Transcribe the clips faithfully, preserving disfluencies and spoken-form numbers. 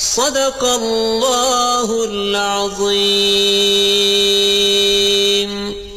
Sadakallahul azim.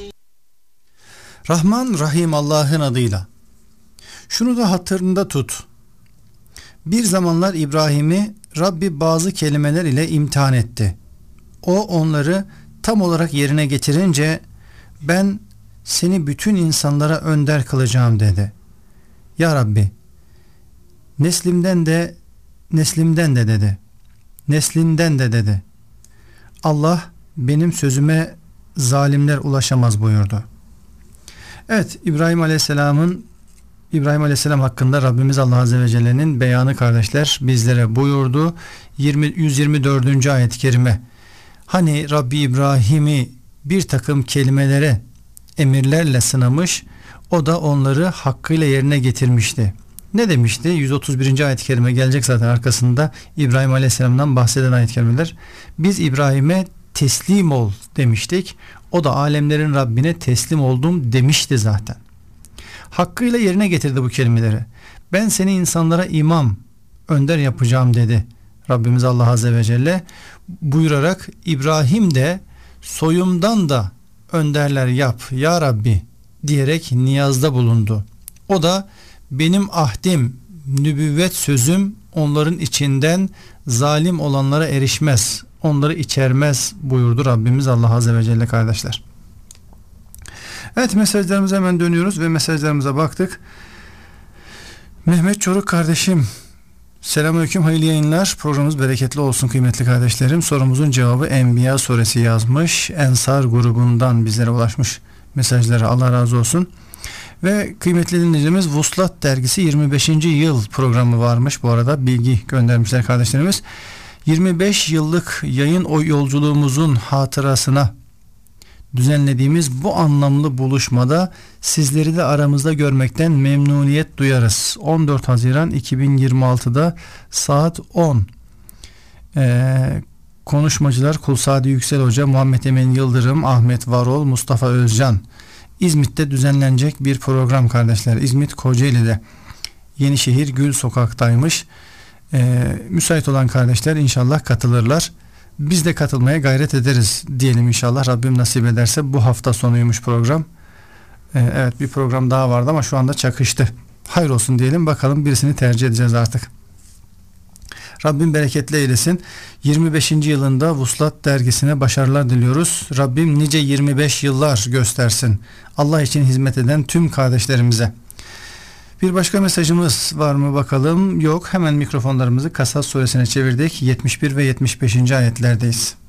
Rahman Rahim Allah'ın adıyla. Şunu da hatırında tut. Bir zamanlar İbrahim'i Rabbi bazı kelimeler ile imtihan etti. O onları tam olarak yerine getirince ben seni bütün insanlara önder kılacağım dedi. Ya Rabbi, neslimden de neslimden de dedi. Neslinden de dedi. Allah benim sözüme zalimler ulaşamaz buyurdu. Evet, İbrahim Aleyhisselam'ın İbrahim Aleyhisselam hakkında Rabbimiz Allah Azze ve Celle'nin beyanı kardeşler bizlere buyurdu. yüz yirmi dördüncü ayet-i kerime. Hani Rabbi İbrahim'i bir takım kelimelere, emirlerle sınamış, o da onları hakkıyla yerine getirmişti. Ne demişti? yüz otuz birinci ayet-i kerime gelecek zaten arkasında İbrahim Aleyhisselam'dan bahseden ayet-i kerimeler. Biz İbrahim'e teslim ol demiştik. O da alemlerin Rabbine teslim oldum demişti zaten. Hakkıyla yerine getirdi bu kelimeleri. Ben seni insanlara imam, önder yapacağım dedi Rabbimiz Allah Azze ve Celle, buyurarak İbrahim de soyumdan da önderler yap ya Rabbi diyerek niyazda bulundu. O da benim ahdim, nübüvvet sözüm onların içinden zalim olanlara erişmez, onları içermez buyurdu Rabbimiz Allah Azze ve Celle kardeşler. Evet, mesajlarımıza hemen dönüyoruz ve mesajlarımıza baktık. Mehmet Çoruk kardeşim, selamünaleyküm, hayırlı yayınlar, programımız bereketli olsun kıymetli kardeşlerim. Sorumuzun cevabı Enbiya suresi yazmış, Ensar grubundan bizlere ulaşmış mesajları, Allah razı olsun. Ve kıymetli dinleyicimiz, Vuslat dergisi yirmi beşinci yıl programı varmış bu arada, bilgi göndermişler kardeşlerimiz. yirmi beş yıllık yayın o yolculuğumuzun hatırasına düzenlediğimiz bu anlamlı buluşmada sizleri de aramızda görmekten memnuniyet duyarız. on dört Haziran iki bin yirmi altıda saat on. Ee, konuşmacılar Kulsadi Yüksel Hoca, Muhammed Emin Yıldırım, Ahmet Varol, Mustafa Özcan. İzmit'te düzenlenecek bir program kardeşler. İzmit Kocaeli'de, Yenişehir Gül Sokak'taymış. Ee, müsait olan kardeşler inşallah katılırlar. Biz de katılmaya gayret ederiz diyelim inşallah. Rabbim nasip ederse bu hafta sonuymuş program. Ee, evet, bir program daha vardı ama şu anda çakıştı. Hayır olsun diyelim, bakalım birisini tercih edeceğiz artık. Rabbim bereketli eylesin. yirmi beşinci yılında Vuslat dergisine başarılar diliyoruz. Rabbim nice yirmi beş yıllar göstersin Allah için hizmet eden tüm kardeşlerimize. Bir başka mesajımız var mı bakalım? Yok. Hemen mikrofonlarımızı Kasas suresine çevirdik. yetmiş bir ve yetmiş beşinci ayetlerdeyiz.